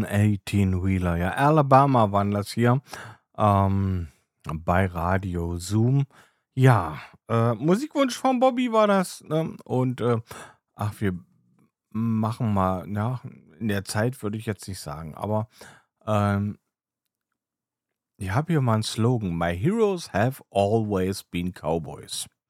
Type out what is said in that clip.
'N 18-Wheeler. Ja, Alabama waren das hier, bei Radio Zoom. Ja, Musikwunsch von Bobby war das, ne? Und, ach, wir machen mal, ja, in der Zeit würde ich jetzt nicht sagen, aber, ähm, ich habe hier mal 'n Slogan: „My heroes have always been cowboys.“